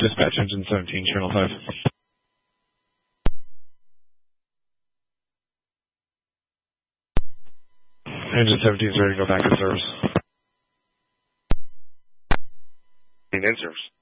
Dispatch engine 17, channel 5. Engine 17 is ready to go back in service. In service.